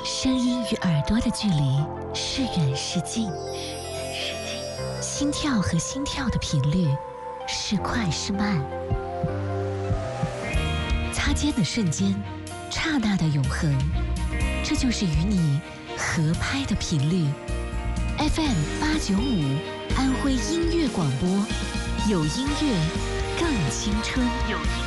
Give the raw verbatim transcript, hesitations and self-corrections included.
声音与耳朵的距离是远是近，心跳和心跳的频率是快是慢，擦肩的瞬间，刹那的永恒，这就是与你合拍的频率。 F M 八九五安徽音乐广播，有音乐更青春。有音